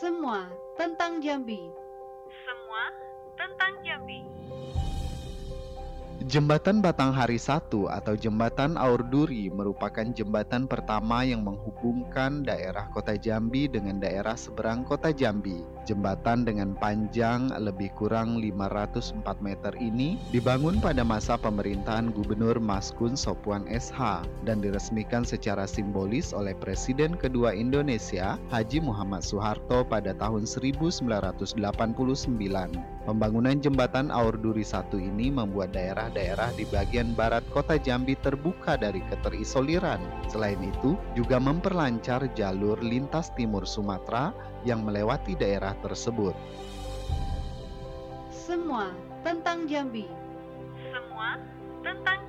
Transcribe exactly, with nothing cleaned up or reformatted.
Semua tentang Jambi. Semua tentang Jambi. Jembatan Batanghari satu atau Jembatan Aur Duri merupakan jembatan pertama yang menghubungkan daerah Kota Jambi dengan daerah seberang Kota Jambi. Jembatan dengan panjang lebih kurang lima ratus empat meter ini dibangun pada masa pemerintahan Gubernur Maskun Sopwan S H dan diresmikan secara simbolis oleh Presiden kedua Indonesia, Haji Muhammad Soeharto pada tahun seribu sembilan ratus delapan puluh sembilan. Pembangunan Jembatan Aur Duri satu ini membuat daerah-daerah di bagian barat Kota Jambi terbuka dari keterisoliran. Selain itu, juga memperlancar jalur lintas timur Sumatera yang melewati daerah tersebut. Semua tentang Jambi. Semua tentang